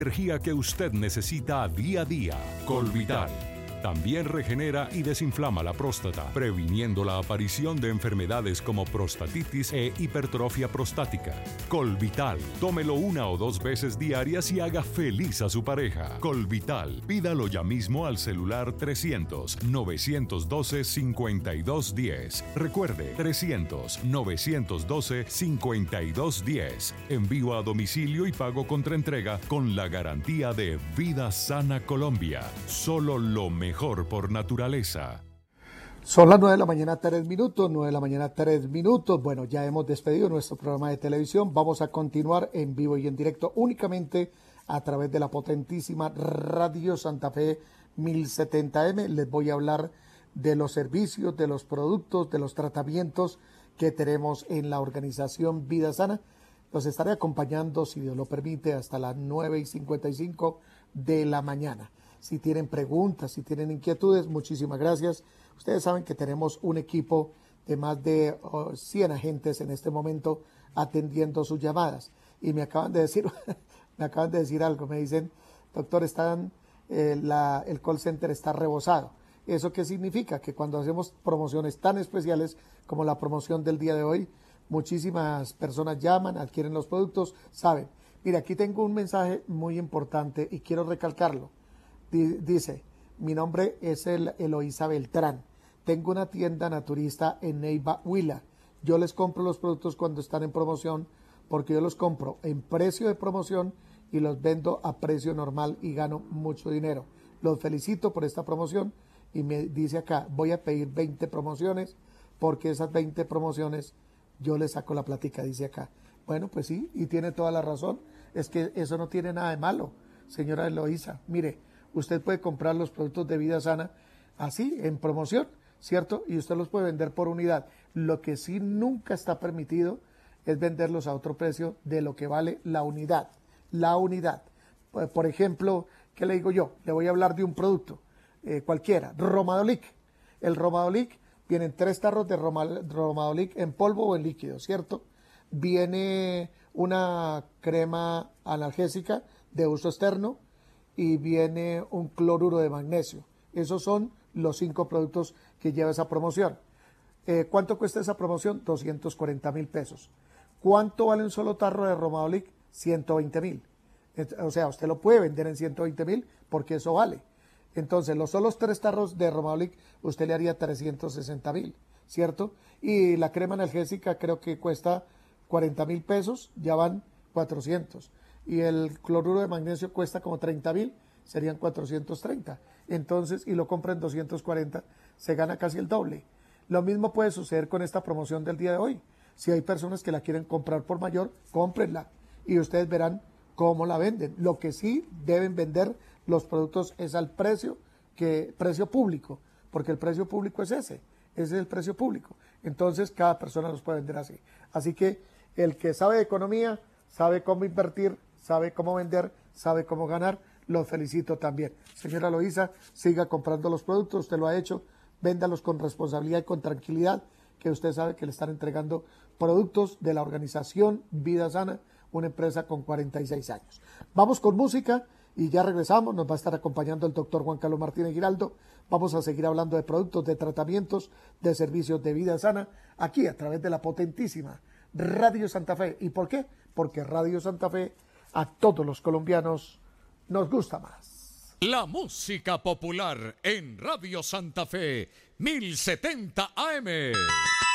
Energía que usted necesita día a día. Colvital. También regenera y desinflama la próstata, previniendo la aparición de enfermedades como prostatitis e hipertrofia prostática. Colvital. Tómelo 1 o 2 veces diarias y haga feliz a su pareja. Colvital. Pídalo ya mismo al celular 300-912-5210. Recuerde, 300-912-5210. Envío a domicilio y pago contra entrega con la garantía de Vida Sana Colombia. Solo lo mejor por naturaleza. Son las 9 de la mañana, 3 minutos, 9 de la mañana, 3 minutos. Bueno, ya hemos despedido nuestro programa de televisión. Vamos a continuar en vivo y en directo únicamente a través de la potentísima Radio Santa Fe 1070M. Les voy a hablar de los servicios, de los productos, de los tratamientos que tenemos en la organización Vida Sana. Los estaré acompañando, si Dios lo permite, hasta las 9:55 de la mañana. Si tienen preguntas, si tienen inquietudes, muchísimas gracias. Ustedes saben que tenemos un equipo de más de 100 agentes en este momento atendiendo sus llamadas. Y me acaban de decir, algo. Me dicen, doctor, el call center está rebosado. ¿Eso qué significa? Que cuando hacemos promociones tan especiales como la promoción del día de hoy, muchísimas personas llaman, adquieren los productos, saben. Mira, aquí tengo un mensaje muy importante y quiero recalcarlo. Dice, mi nombre es Eloísa Beltrán. Tengo una tienda naturista en Neiva, Huila. Yo les compro los productos cuando están en promoción porque yo los compro en precio de promoción y los vendo a precio normal y gano mucho dinero. Los felicito por esta promoción y me dice acá, voy a pedir 20 promociones porque esas 20 promociones yo les saco la plática, dice acá. Bueno, pues sí, y tiene toda la razón. Es que eso no tiene nada de malo, señora Eloísa. Mire, usted puede comprar los productos de Vida Sana así, en promoción, ¿cierto? Y usted los puede vender por unidad. Lo que sí nunca está permitido es venderlos a otro precio de lo que vale la unidad. La unidad. Por ejemplo, ¿qué le digo yo? Le voy a hablar de un producto, cualquiera, Romadolic. El Romadolic, vienen 3 tarros de Romadolic en polvo o en líquido, ¿cierto? Viene una crema analgésica de uso externo, y viene un cloruro de magnesio. Esos son los 5 productos que lleva esa promoción. ¿Cuánto cuesta esa promoción? 240,000 pesos. ¿Cuánto vale un solo tarro de Romadolic? 120,000. O sea, usted lo puede vender en 120,000 porque eso vale. Entonces, los solos 3 tarros de Romadolic, usted le haría 360,000, ¿cierto? Y la crema analgésica creo que cuesta 40,000 pesos, ya van 400. Y el cloruro de magnesio cuesta como 30,000, serían 430. Entonces, y lo compra en 240, se gana casi el doble. Lo mismo puede suceder con esta promoción del día de hoy. Si hay personas que la quieren comprar por mayor, cómprenla y ustedes verán cómo la venden. Lo que sí deben vender los productos es al precio público, porque el precio público es ese es el precio público. Entonces, cada persona los puede vender así. Así que el que sabe de economía, sabe cómo invertir, sabe cómo vender, sabe cómo ganar, lo felicito también. Señora Eloísa, siga comprando los productos, usted lo ha hecho, véndalos con responsabilidad y con tranquilidad, que usted sabe que le están entregando productos de la organización Vida Sana, una empresa con 46 años. Vamos con música y ya regresamos, nos va a estar acompañando el doctor Juan Carlos Martínez Giraldo. Vamos a seguir hablando de productos, de tratamientos, de servicios de Vida Sana, aquí a través de la potentísima Radio Santa Fe. ¿Y por qué? Porque Radio Santa Fe a todos los colombianos nos gusta más. La música popular en Radio Santa Fe 1070 AM.